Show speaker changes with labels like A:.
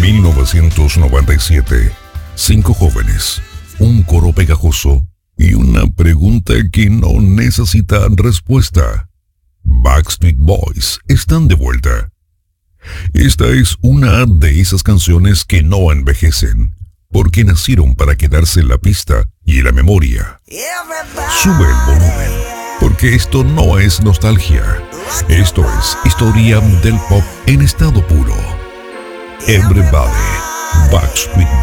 A: 1997. 5 jóvenes, un coro pegajoso y una pregunta que no necesita respuesta. Backstreet Boys están de vuelta. Esta es una de esas canciones que no envejecen, porque nacieron para quedarse en la pista y en la memoria. Sube el volumen, porque esto no es nostalgia. Esto es historia del pop en estado puro. Everybody, Backstreet